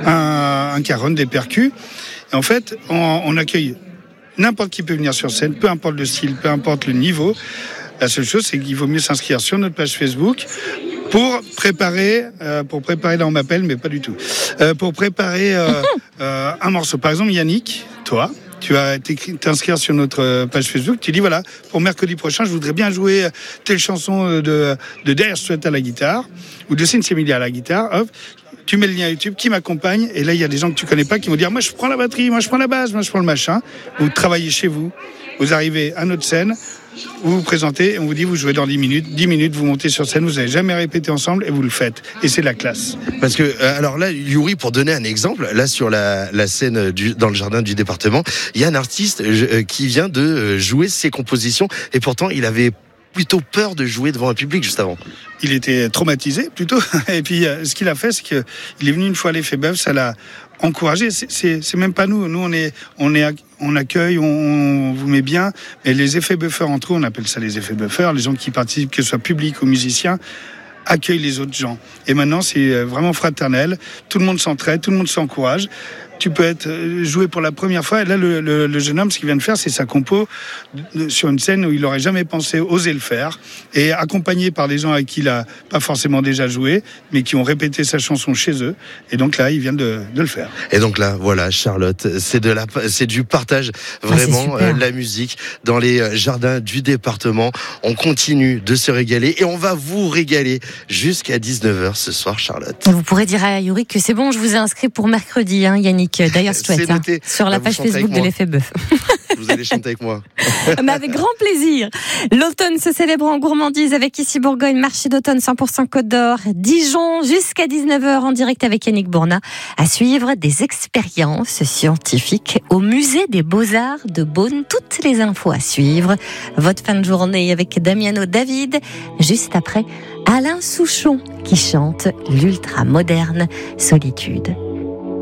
un caron, des percus. Et en fait, on accueille n'importe qui peut venir sur scène, peu importe le style, peu importe le niveau. La seule chose, c'est qu'il vaut mieux s'inscrire sur notre page Facebook pour préparer, là on m'appelle, mais pas du tout, pour préparer un morceau. Par exemple, Yannick, toi, tu vas t'inscrire sur notre page Facebook, tu dis voilà, pour mercredi prochain, je voudrais bien jouer telle chanson de Dire Straits à la guitare, ou de Sinsemilia à la guitare, hop, tu mets le lien YouTube, qui m'accompagne, et là il y a des gens que tu connais pas qui vont dire moi je prends la batterie, moi je prends la basse, moi je prends le machin. Vous travaillez chez vous, vous arrivez à notre scène, vous vous présentez, on vous dit vous jouez dans 10 minutes, vous montez sur scène, vous n'avez jamais répété ensemble et vous le faites. Et c'est la classe. Parce que, alors là, Yuri, pour donner un exemple, là sur la scène dans le jardin du département, il y a un artiste qui vient de jouer ses compositions et pourtant il avait plutôt peur de jouer devant un public juste avant. Il était traumatisé plutôt. Et puis ce qu'il a fait, c'est qu'il est venu une fois à l'Effet Bœuf, ça l'a encouragé. C'est même pas nous. Nous on accueille, on vous met bien. Mais les effets buffers entre eux, on appelle ça les effets buffers. Les gens qui participent, que ce soit public ou musiciens, accueillent les autres gens. Et maintenant, c'est vraiment fraternel. Tout le monde s'entraide, tout le monde s'encourage. Tu peux être joué pour la première fois. Et là, le jeune homme, ce qu'il vient de faire, c'est sa compo sur une scène où il n'aurait jamais pensé oser le faire. Et accompagné par des gens avec qui il n'a pas forcément déjà joué, mais qui ont répété sa chanson chez eux. Et donc là, il vient de le faire. Et donc là, voilà, Charlotte, c'est du partage, vraiment, la musique dans les jardins du département. On continue de se régaler et on va vous régaler jusqu'à 19h ce soir, Charlotte. Vous pourrez dire à Yuri que c'est bon, je vous ai inscrit pour mercredi, Yannick. D'ailleurs, sur la page Facebook de l'Effet Bœuf. Vous allez chanter avec moi. Mais avec grand plaisir. L'automne se célèbre en gourmandise avec ici Bourgogne, marché d'automne 100% Côte d'Or, Dijon, jusqu'à 19h en direct avec Yannick Bourna. À suivre des expériences scientifiques au musée des Beaux-Arts de Beaune. Toutes les infos à suivre. Votre fin de journée avec Damiano David. Juste après, Alain Souchon qui chante l'ultra moderne Solitude.